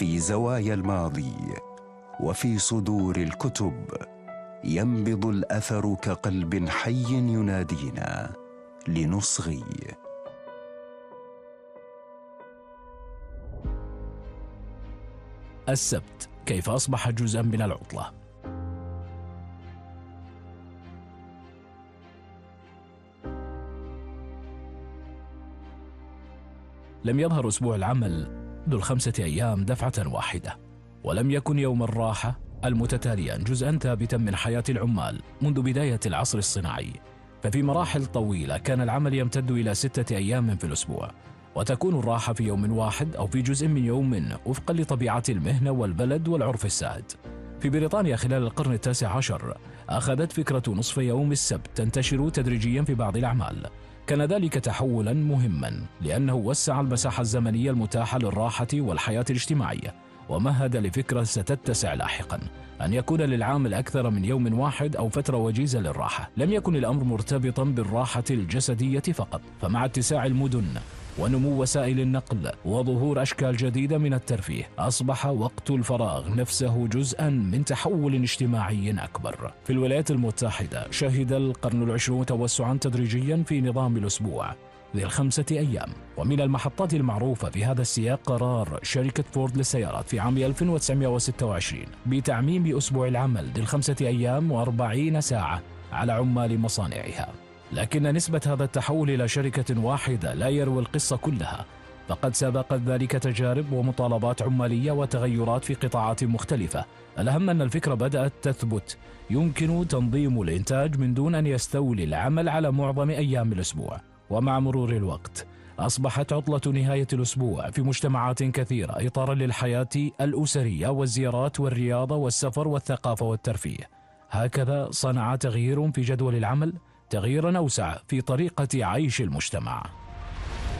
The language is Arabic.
في زوايا الماضي وفي صدور الكتب ينبض الأثر كقلب حي ينادينا لنصغي. السبت كيف أصبح جزءا من العطلة. لم يظهر أسبوع العمل ذو ال5 أيام دفعة واحدة، ولم يكن يوم الراحة المتتاليا جزءا ثابتا من حياة العمال منذ بداية العصر الصناعي. ففي مراحل طويلة كان العمل يمتد إلى 6 أيام في الأسبوع، وتكون الراحة في يوم واحد أو في جزء من يوم وفقا لطبيعة المهنة والبلد والعرف السائد. في بريطانيا خلال القرن ال19 أخذت فكرة نصف يوم السبت تنتشر تدريجيا في بعض الأعمال. كان ذلك تحولا مهما لأنه وسع المساحة الزمنية المتاحة للراحة والحياة الاجتماعية، ومهد لفكرة ستتسع لاحقا أن يكون للعامل أكثر من يوم واحد أو فترة وجيزة للراحة. لم يكن الأمر مرتبطا بالراحة الجسدية فقط، فمع اتساع المدن ونمو وسائل النقل وظهور أشكال جديدة من الترفيه أصبح وقت الفراغ نفسه جزءا من تحول اجتماعي أكبر. في الولايات المتحدة شهد القرن العشرون توسعا تدريجيا في نظام الأسبوع ذي ال5 أيام، ومن المحطات المعروفة في هذا السياق قرار شركة فورد للسيارات في عام 1926 بتعميم أسبوع العمل ذي ال5 أيام و40 ساعة على عمال مصانعها. لكن نسبة هذا التحول إلى شركة واحدة لا يروي القصة كلها، فقد سبقت ذلك تجارب ومطالبات عمالية وتغيرات في قطاعات مختلفة. الأهم أن الفكرة بدأت تثبت، يمكن تنظيم الإنتاج من دون أن يستولي العمل على معظم أيام الأسبوع. ومع مرور الوقت أصبحت عطلة نهاية الأسبوع في مجتمعات كثيرة إطارا للحياة الأسرية والزيارات والرياضة والسفر والثقافة والترفيه. هكذا صنع تغيير في جدول العمل تغييرا أوسع في طريقة عيش المجتمع.